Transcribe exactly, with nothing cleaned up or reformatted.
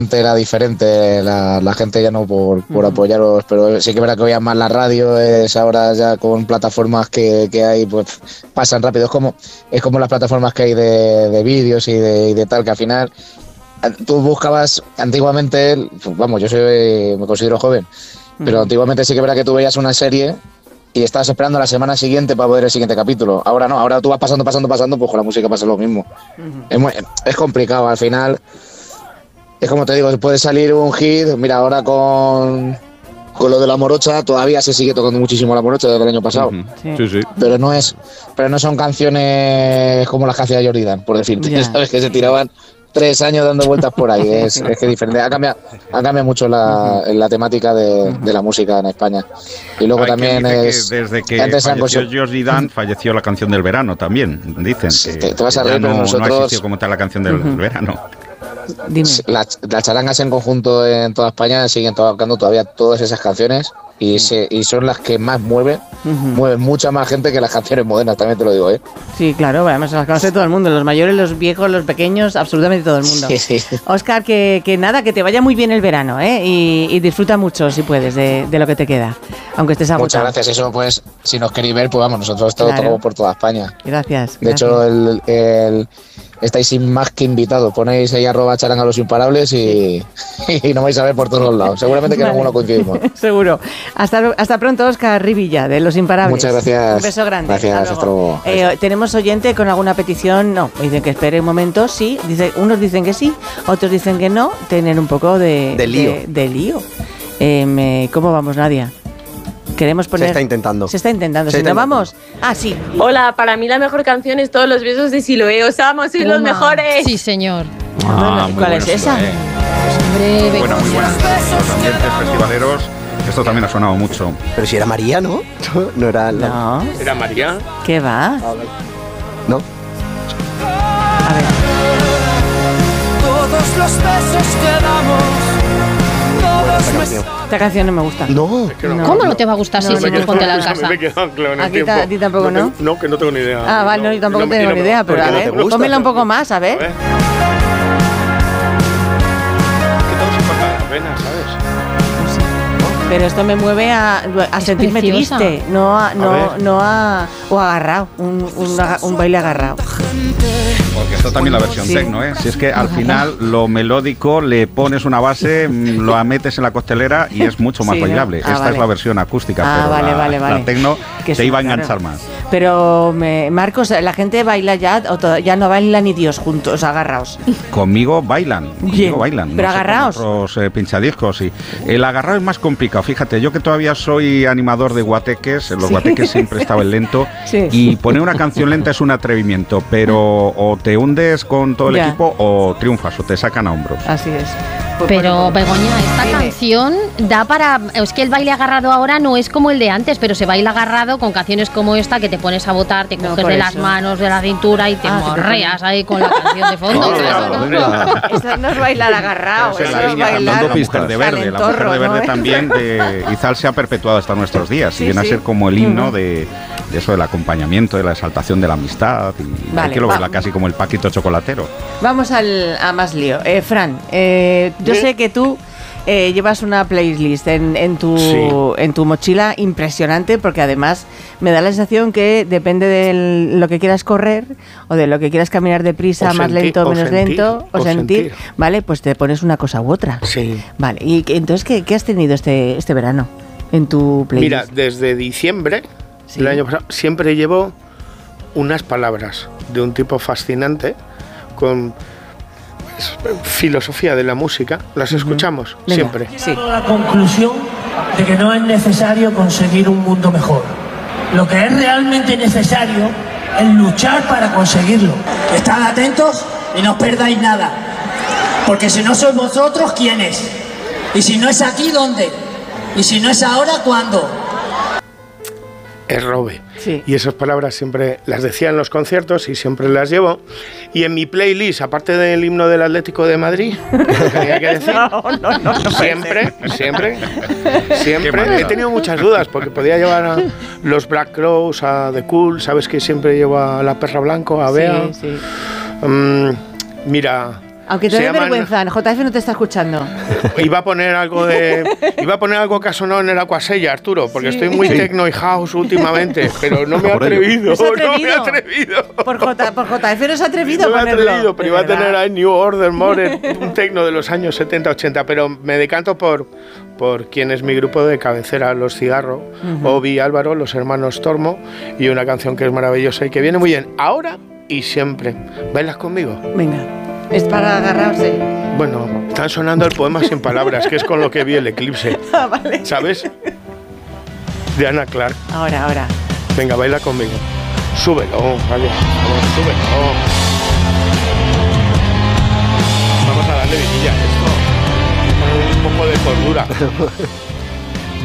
era diferente, la, la gente ya no por, por uh-huh. apoyaros, pero sí que es verdad que oían más la radio, es ahora ya con plataformas que, que hay, pues pasan rápido, es como, es como las plataformas que hay de, de vídeos y de, y de tal, que al final tú buscabas antiguamente, vamos, yo soy, me considero joven, uh-huh. pero antiguamente sí que es verdad que tú veías una serie y estabas esperando la semana siguiente para ver el siguiente capítulo. Ahora no, ahora tú vas pasando, pasando, pasando, pues con la música pasa lo mismo. Uh-huh. Es, muy, es complicado, al final. Es como te digo, puede salir un hit. Mira, ahora con, con lo de la morocha, todavía se sigue tocando muchísimo la morocha desde el año pasado. Uh-huh. Sí. Sí, sí. Pero no es, pero no son canciones como las que hacía Jordi Dan, por decirte. Yeah. ¿Sabes? Que se tiraban tres años dando vueltas por ahí. Es, es que diferente. Ha cambiado, ha cambiado mucho la, la temática de, de la música en España. Y luego Hay también es. Que desde que falleció Jordi Dan, falleció la canción del verano también. Dicen que, te, te vas a reír, no, nosotros, no ha existido como tal la canción del uh-huh. verano. Dime. Las, las charangas en conjunto en toda España siguen tocando todavía todas esas canciones y, se, y son las que más mueven, uh-huh. mueven mucha más gente que las canciones modernas, también te lo digo, ¿eh? Sí, claro, además las conoce todo el mundo, los mayores, los viejos, los pequeños, absolutamente todo el mundo. Sí, sí. Óscar, que, que nada, que te vaya muy bien el verano, ¿eh? Y, y disfruta mucho, si puedes, de, de lo que te queda, aunque estés agotado. Muchas gracias, eso pues, si nos queréis ver, pues vamos, nosotros todo claro. tocamos por toda España. Gracias. De gracias. hecho, el... el estáis sin más que invitados. Ponéis ahí arroba charanga los imparables y, y nos vais a ver por todos lados. Seguramente que vale. en alguno coincidimos. Seguro. Hasta, hasta pronto, Óscar Rivilla, de Los Imparables. Muchas gracias. Un beso grande. Gracias, hasta luego. Hasta luego. Eh, ¿Tenemos oyente con alguna petición? No. Dicen que espere un momento. Sí. Dice, unos dicen que sí, otros dicen que no. Tener un poco de... De lío. De, de lío. Eh, me, ¿Cómo vamos, Nadia? Queremos poner... Se está intentando. Se está intentando. Se si está no intentando. vamos... Ah, sí. Hola, para mí la mejor canción es Todos los besos de Siloé. Os amo, sois los mejores. Sí, señor. Ah, ¿Cuál es esa? Eh. Hombre, muy buena, muy buena. Los ambientes festivaleros, esto también ha sonado mucho. Pero si era María, ¿no? No era la... No. ¿Era María? ¿Qué va? ¿No? A ver. Todos los besos que damos. Esta canción no me gusta. No. Es que no. ¿Cómo no te va a gustar si No, si no, no póntela en casa? Me he quedado claro en el ¿A ti, tiempo. a ti tampoco, no? No, no, que no tengo ni idea. Ah, vale, no, yo tampoco no, tengo no, ni idea, pero ¿por a qué no ver, te gusta? pónmela un poco más, a ver. A ver. Que todo se corta las venas, ¿sabes? Pero esto me mueve a, a Es sentirme preciosa. triste, no a, no, A ver. no a, o agarrado, un, un, un baile agarrado. Porque esto también la versión Sí. techno, ¿eh? Si es que al final lo melódico le pones una base, lo metes en la costelera y es mucho más Sí, ¿no? bailable. Ah, Esta vale. es la versión acústica, Ah, pero vale, la, vale, vale. la techno Que te sí, iba a claro. enganchar más. Pero, me, Marcos, la gente baila ya, o to- ya no baila ni Dios juntos, agarraos. Conmigo bailan, conmigo Bien, bailan. pero no sé, agarraos. con otros eh, pinchadiscos, y el agarrado es más complicado. Fíjate, yo que todavía soy animador de guateques, en los Sí. guateques siempre estaba el lento, Sí. y poner una canción lenta es un atrevimiento, pero o te hundes con todo el Ya. equipo o triunfas o te sacan a hombros. Así es. Pues, Pero, bueno, Begoña, esta dime. canción da para... Es que el baile agarrado ahora no es como el de antes, pero se baila agarrado con canciones como esta que te pones a votar, te No, coges por de eso. las manos, de la cintura y te Ah, te morreas ahí con la canción de fondo. Hola, ¿sabes? hola. Eso no es bailar agarrado, Esa es eso la es línea bailar cantando Mujer de Verde. La Mujer de Verde calentorro, ¿no? también de Izal se ha perpetuado hasta nuestros días Sí, y viene sí. a ser como el himno Ujú. de, de eso, del acompañamiento, de la exaltación de la amistad. Y Vale, hay que lo va. verla casi como el Paquito chocolatero. Vamos al, a más lío. Eh, Fran, eh, yo sé que tú eh, llevas una playlist en, en, tu, Sí. en tu mochila impresionante, porque además me da la sensación que depende de lo que quieras correr o de lo que quieras caminar deprisa, O más sentir- lento, o menos sentir, lento, o, o sentir, sentir. ¿vale? Pues te pones una cosa u otra. Sí. Vale, y que- entonces, ¿qué, qué has tenido este, este verano en tu playlist? Mira, desde diciembre Sí. del año pasado siempre llevo unas palabras de un tipo fascinante con pues, filosofía de la música. Las escuchamos Venga, siempre. Sí. La conclusión de que no es necesario conseguir un mundo mejor. Lo que es realmente necesario es luchar para conseguirlo. Estad atentos y no os perdáis nada. Porque si no sois vosotros, ¿quién es? Y si no es aquí, ¿dónde? Y si no es ahora, ¿cuándo? Es Robe. Sí. Y esas palabras siempre las decía en los conciertos y siempre las llevo. Y en mi playlist, aparte del himno del Atlético de Madrid, que tenía que decir, No, no, no, no puede siempre, siempre, Qué siempre manera. he tenido muchas dudas porque podía llevar a los Black Crowes, a The Cool, sabes que siempre llevo a La Perra Blanco, a Bea. Sí, sí. Mm, mira, Aunque te Se dé llaman- vergüenza, J F no te está escuchando. Iba a poner algo de. Iba a poner algo que ha sonado en el Aquasella, Arturo, porque Sí. estoy muy Sí. techno y house últimamente, pero no me he Por ello. atrevido. ¿Es atrevido? No me he atrevido. Por, J, por J F no se ha atrevido No a me he ponerlo. atrevido, pero De iba a tener verdad. ahí New Order, More, un techno de los años setenta, ochenta, pero me decanto por, por quien es mi grupo de cabecera, Los Cigarro, Obi y Álvaro, los hermanos Tormo, y una canción que es maravillosa y que viene muy bien ahora y siempre. ¿Bailas conmigo? Venga, es para agarrarse. Bueno, están sonando el poema sin palabras, que es con lo que vi el eclipse, Ah, vale. ¿sabes? De Ana Clark. Ahora, ahora. Venga, baila conmigo. Súbelo, vale. Vamos, súbelo. Vamos a darle vidilla a esto. Un poco de cordura.